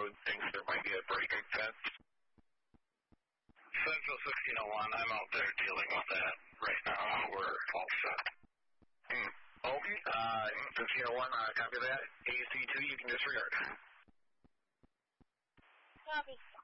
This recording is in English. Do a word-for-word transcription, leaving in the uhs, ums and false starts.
code thinks there might be a breaking fence. Central sixteen oh one, I'm out there dealing with that right now. We're all set. Hmm. Okay, uh, sixteen oh one, uh, copy that. A C two, you can disregard. Copy.